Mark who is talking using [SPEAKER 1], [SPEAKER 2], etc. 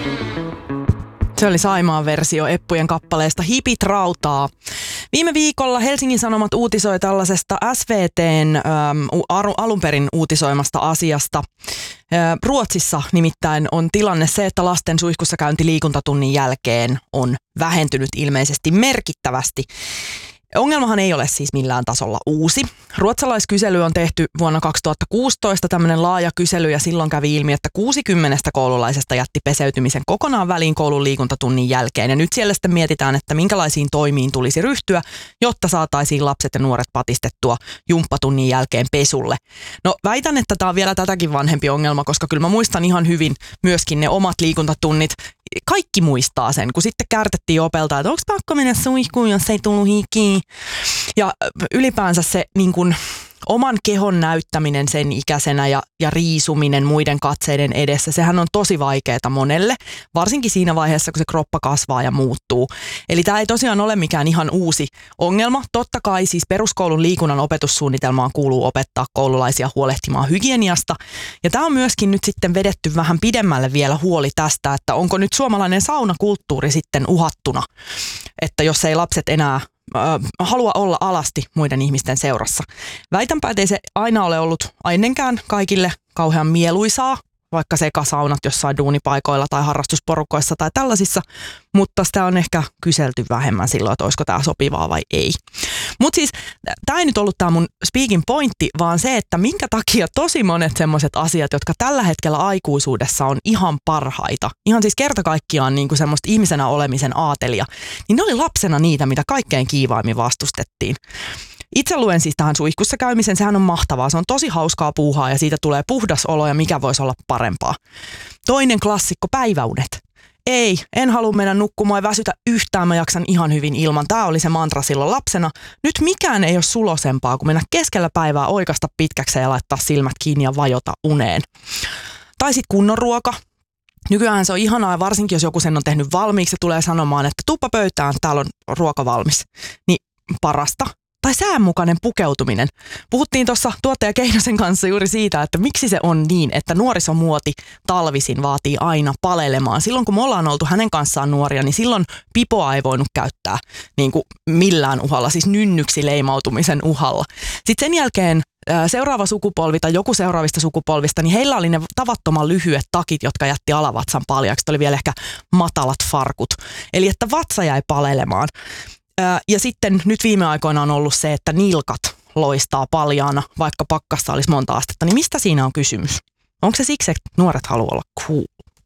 [SPEAKER 1] Se oli Saimaan versio Eppujen kappaleesta Hipit rautaa. Viime viikolla Helsingin Sanomat uutisoi tällaisesta SVT:n alun perin uutisoimasta asiasta. Ruotsissa nimittäin on tilanne se, että lasten suihkussa käynti liikuntatunnin jälkeen on vähentynyt ilmeisesti merkittävästi. Ongelmahan ei ole siis millään tasolla uusi. Ruotsalaiskysely on tehty vuonna 2016, tämmöinen laaja kysely, ja silloin kävi ilmi, että 60 koululaisesta jätti peseytymisen kokonaan väliin koulun liikuntatunnin jälkeen. Ja nyt siellä sitten mietitään, että minkälaisiin toimiin tulisi ryhtyä, jotta saataisiin lapset ja nuoret patistettua jumppatunnin jälkeen pesulle. No väitän, että tämä on vielä tätäkin vanhempi ongelma, koska kyllä mä muistan ihan hyvin myöskin ne omat liikuntatunnit. Kaikki muistaa sen, kun sitten kärtettiin opelta, että onko pakko mennä suihkuun, jos ei tullut hikiin. Ja ylipäänsä se niin kuin oman kehon näyttäminen sen ikäisenä ja riisuminen muiden katseiden edessä, sehän on tosi vaikeaa monelle, varsinkin siinä vaiheessa, kun se kroppa kasvaa ja muuttuu. Eli tämä ei tosiaan ole mikään ihan uusi ongelma. Totta kai siis peruskoulun liikunnan opetussuunnitelmaan kuuluu opettaa koululaisia huolehtimaan hygieniasta. Ja tämä on myöskin nyt sitten vedetty vähän pidemmälle vielä huoli tästä, että onko nyt suomalainen saunakulttuuri sitten uhattuna, että jos ei lapset enää halua olla alasti muiden ihmisten seurassa. Väitänpä, että ei se aina ole ollut ennenkään kaikille kauhean mieluisaa, vaikka sekasaunat jossain duunipaikoilla tai harrastusporukoissa tai tällaisissa, mutta sitä on ehkä kyselty vähemmän silloin, että olisiko tämä sopivaa vai ei. Mutta siis tämä ei nyt ollut tämä mun speaking pointti, vaan se, että minkä takia tosi monet semmoiset asiat, jotka tällä hetkellä aikuisuudessa on ihan parhaita, ihan siis kerta kaikkiaan niin kuin semmoista ihmisenä olemisen aatelia, niin ne oli lapsena niitä, mitä kaikkein kiivaimmin vastustettiin. Itse luen siis tähän suihkussa käymisen, sehän on mahtavaa, se on tosi hauskaa puuhaa ja siitä tulee puhdas olo ja mikä voisi olla parempaa. Toinen klassikko, päiväunet. Ei, en halua mennä nukkumaan ja väsytä yhtään, mä jaksan ihan hyvin ilman. Tämä oli se mantra silloin lapsena. Nyt mikään ei ole sulosempaa kuin mennä keskellä päivää oikasta pitkäksi ja laittaa silmät kiinni ja vajota uneen. Tai sitten kunnon ruoka. Nykyään se on ihanaa, varsinkin jos joku sen on tehnyt valmiiksi ja tulee sanomaan, että tuppa pöytään, täällä on ruoka valmis. Niin parasta. Tai säänmukainen pukeutuminen. Puhuttiin tuossa tuottaja Keinosen kanssa juuri siitä, että miksi se on niin, että nuorisomuoti talvisin vaatii aina palelemaan. Silloin kun me ollaan oltu hänen kanssaan nuoria, niin silloin pipoa ei voinut käyttää niin kuin millään uhalla, siis nynnyksi leimautumisen uhalla. Sitten sen jälkeen seuraava sukupolvi tai joku seuraavista sukupolvista, niin heillä oli ne tavattoman lyhyet takit, jotka jätti alavatsan paljaksi. Oli vielä ehkä matalat farkut. Eli että vatsa jäi palelemaan. Ja sitten nyt viime aikoina on ollut se, että nilkat loistaa paljaana, vaikka pakkassa olisi monta astetta. Niin mistä siinä on kysymys? Onko se siksi, että nuoret haluaa olla cool?